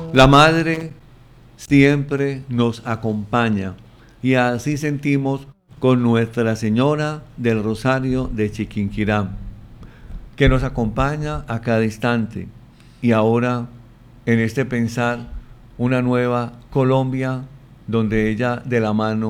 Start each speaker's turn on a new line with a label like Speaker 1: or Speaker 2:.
Speaker 1: La Madre siempre nos acompaña y así sentimos con Nuestra Señora del Rosario de Chiquinquirá, que nos acompaña a cada instante y ahora en este pensar una nueva Colombia donde ella de la mano